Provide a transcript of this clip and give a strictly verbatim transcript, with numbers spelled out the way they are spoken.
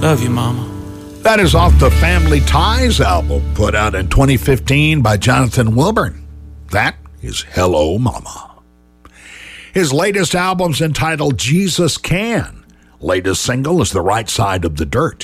Love you, Mama. That is off the Family Ties album put out in twenty fifteen by Jonathan Wilburn. That is Hello, Mama. His latest album's entitled Jesus Can. Latest single is The Right Side of the Dirt.